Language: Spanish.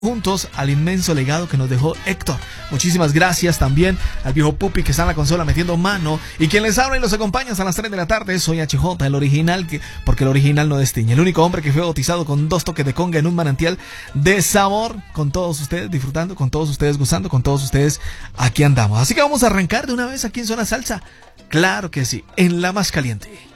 juntos al inmenso legado que nos dejó Héctor. Muchísimas gracias también al viejo Pupi que está en la consola metiendo mano, y quien les habla y los acompaña hasta las 3 de la tarde. Soy HJ, el original, porque el original no destiñe, el único hombre que fue bautizado con 2 toques de conga en un manantial de sabor, con todos ustedes disfrutando, con todos ustedes gozando, con todos ustedes aquí andamos. Así que vamos a arrancar de una vez aquí en Zona Salsa. Claro que sí, en la más caliente.